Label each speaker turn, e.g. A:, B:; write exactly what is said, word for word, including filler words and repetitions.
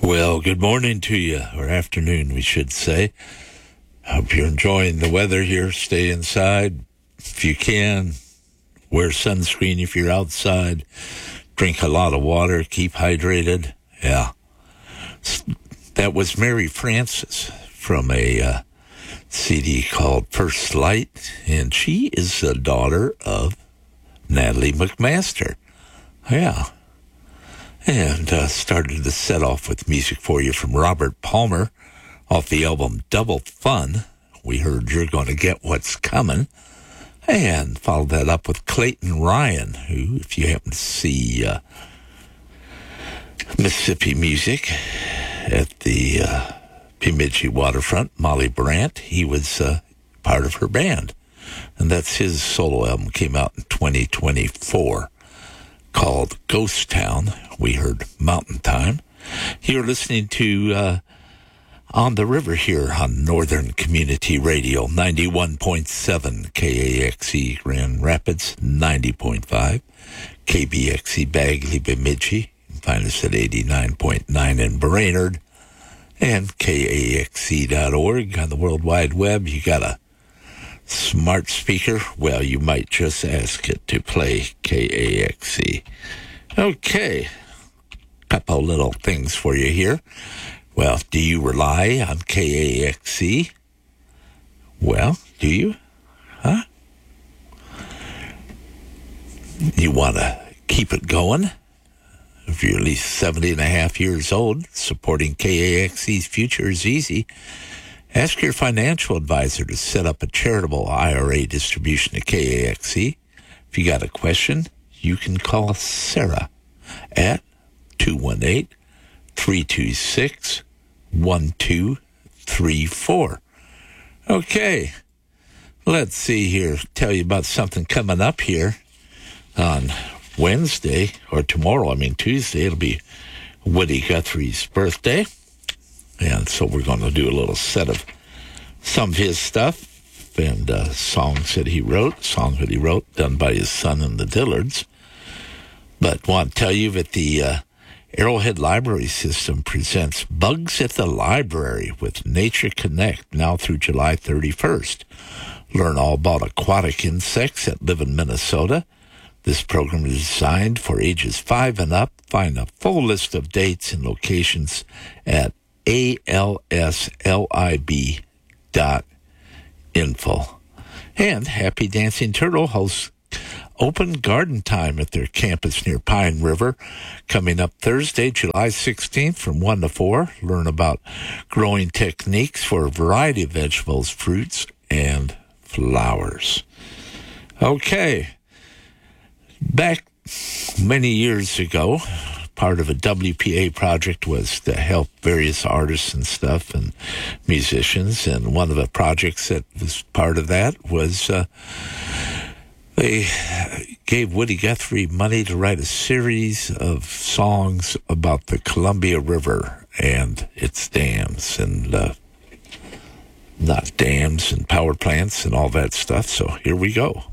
A: Well, good morning to you, or afternoon, we should say. Hope you're enjoying the weather here. Stay inside if you can. Wear sunscreen if you're outside. Drink a lot of water. Keep hydrated. Yeah. That was Mary Frances from a uh, C D called First Light, and she is the daughter of Natalie McMaster. Yeah. And uh, started to set off with music for you from Robert Palmer off the album Double Fun. We heard You're Gonna Get What's Coming. And followed that up with Clayton Ryan, who, if you happen to see uh, Mississippi Music at the uh, Bemidji Waterfront, Molly Brandt, he was uh, part of her band. And that's his solo album, came out in twenty twenty-four. Called Ghost Town. We heard Mountain Time. You're listening to uh, On the River here on Northern Community Radio, ninety-one point seven K A X E Grand Rapids, ninety point five K B X E Bagley Bemidji. You can find us at eighty-nine point nine in Brainerd and K A X E dot org on the World Wide Web. You got a smart speaker? Well, you might just ask it to play K A X E. Okay, couple little things for you here. Well, do you rely on K A X E? Well, do you? Huh? You want to keep it going? If you're at least seventy and a half years old, supporting K A X E's future is easy. Ask your financial advisor to set up a charitable I R A distribution to K A X E. If you got a question, you can call Sarah at two one eight, three two six, one two three four. Okay, let's see here. Tell you about something coming up here on Wednesday, or tomorrow, I mean Tuesday. It'll be Woody Guthrie's birthday. And so we're going to do a little set of some of his stuff and uh, songs that he wrote, songs that he wrote done by his son and the Dillards. But want to tell you that the uh, Arrowhead Library System presents Bugs at the Library with Nature Connect now through July thirty-first. Learn all about aquatic insects that live in Minnesota. This program is designed for ages five and up. Find a full list of dates and locations at A L S L I B dot info. And Happy Dancing Turtle hosts open garden time at their campus near Pine River, coming up Thursday, July sixteenth from one to four. Learn about growing techniques for a variety of vegetables, fruits, and flowers. Okay. Back many years ago, part of a W P A project was to help various artists and stuff and musicians. And one of the projects that was part of that was uh, they gave Woody Guthrie money to write a series of songs about the Columbia River and its dams and uh, not dams and power plants and all that stuff. So here we go.